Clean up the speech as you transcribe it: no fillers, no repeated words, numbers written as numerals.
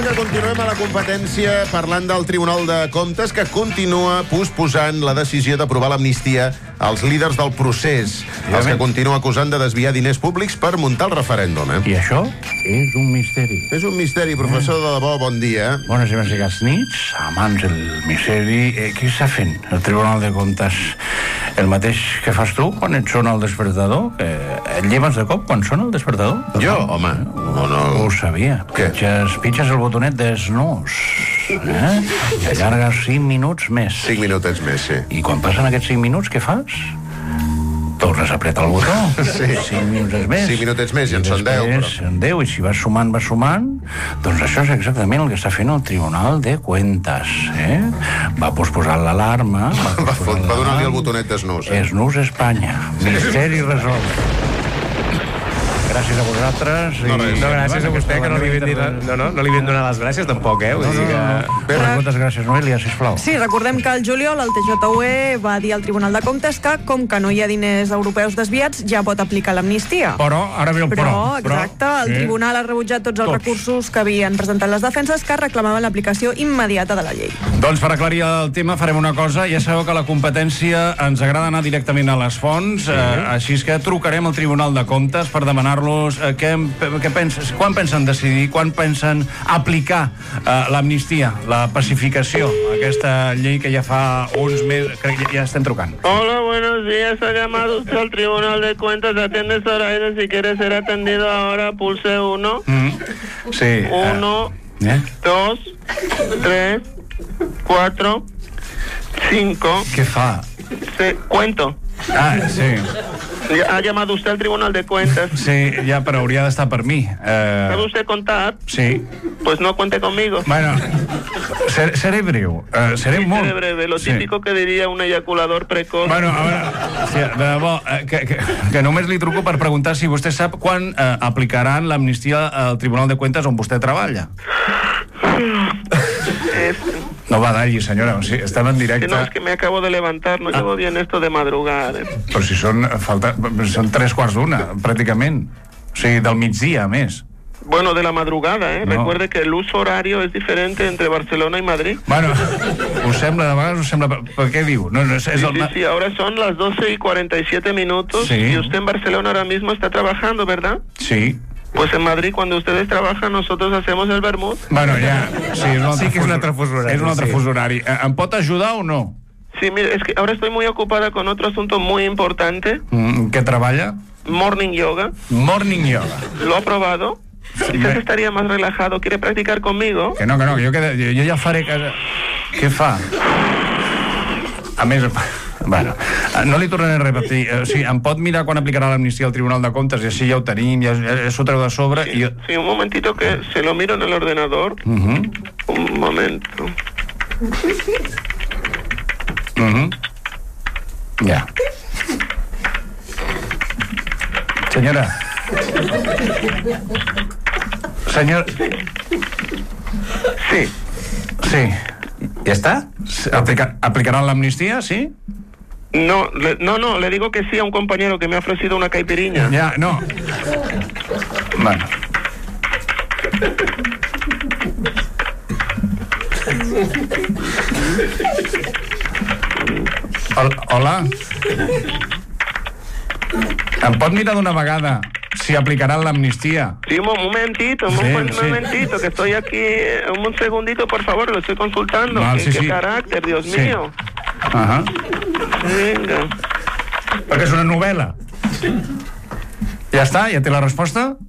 que continuem a la competència parlant del Tribunal de Comptes, que continua posposant la decisió d'aprovar l'amnistia als líders del procés, els que continua acusant de desviar diners públics per muntar el referèndum. I això és un misteri. És un misteri, professor, de debò, bon dia. Bones i bàsiques nits, amants del misteri. Què està fent el Tribunal de Comptes? El mateix que fas tu quan et sona el despertador? Et lleves de cop quan sona el despertador? Jo? Home, no. Ho sabia. Què? Pitges el botonet de snooze. I allargues 5 minuts més. 5 minutets més, sí. I quan passen aquests 5 minuts, què fas? Tornes a apretar el botó. Sí. 5 minutets més. 5 minutets més, i en són 10. Després, en 10, i si vas sumant. Doncs això és exactament el que està fent el Tribunal de Cuentas. Va posposar l'alarma. Va donar-li el botonet de snooze. Snooze Espanya. Misteri resolt. Gràcies a vosaltres. No, gràcies a vostè, que no li vam donar les gràcies, tampoc, Vull dir que... Moltes gràcies, Noelia, sisplau. Sí, recordem que el juliol el TJUE va dir al Tribunal de Comptes que, com que no hi ha diners europeus desviats, ja pot aplicar l'amnistia. Però, ara ve el però. Exacte, el Tribunal ha rebutjat tots els recursos que havien presentat les defenses que reclamaven l'aplicació immediata de la llei. Doncs per aclarir el tema farem una cosa. Ja sabeu que la competència ens agrada anar directament a les fonts, així que trucarem al Tribunal de Comptes per demanar-los què pensen, quan pensen decidir, quan pensen aplicar l'amnistia, la pacificació, aquesta llei que ja fa uns mesos, crec que ja estem trucant. Hola, buenos días, ha llamado usted al Tribunal de Cuentas, atiende Zoraida, si quiere ser atendido ahora, pulse 1. Sí. 1, 2, 3, 4, 5. Què fa? Cuento. Sí. Ha llamado usted al Tribunal de Cuentas. Sí, ja, però hauria d'estar per mi. ¿Sabe usted contar? Sí. Pues no cuente conmigo. Bueno, seré breu. Seré molt... Seré breve, lo típico que diría un eyaculador precoz. Bueno, a veure, sí, de debò, que només li truco per preguntar si vostè sap quan aplicaran l'amnistia al Tribunal de Cuentas on vostè treballa. No va d'allí, senyora, o sigui, estem en directe. No, es que me acabo de levantar, no llevo bien esto de madrugar. Però si són 3:15, pràcticament. O sigui, del migdia, a més. Bueno, de la madrugada, No. Recuerde que el uso horario es diferente entre Barcelona y Madrid. Bueno, us sembla, de vegades us sembla... Per què diu? No, Sí, ahora son las 12:47 Sí. y usted en Barcelona ahora mismo está trabajando, ¿verdad? Sí. Pues en Madrid, cuando ustedes trabajan, nosotros hacemos el vermut. Bueno, ja... Sí, que és un altre fus horari. És un altre fus horari. Em pot ajudar o no? Sí, mire, es que ahora estoy muy ocupada con otro asunto muy importante. Què treballa? Morning yoga. Morning yoga. ¿Lo ha probado? Quizás estaría más relajado. ¿Quiere practicar conmigo? Que no, jo ja faré... Què fa? A més... Bueno, no li tornaré a repetir. O sigui, em pot mirar quan aplicarà l'amnistia al Tribunal de Comptes i així ja ho tenim, ja s'ho treu de sobre. Sí, un momentito que se lo miro en el ordenador. Un momento. Ja. Senyora. Sí. Sí. Ja està? ¿Aplicaran l'amnistia, sí? No, le digo que sí a un compañero que me ha ofrecido una caipiriña. Ja, no. Bueno. Hola. Em pot mirar d'una vegada si aplicaran l'amnistia? Sí, un momentito, que estoy aquí, un segundito, por favor, lo estoy consultando. ¿Qué carácter, Dios mío? Ajá. Venga. Perquè és una novel·la. Ja està? Ja té la resposta?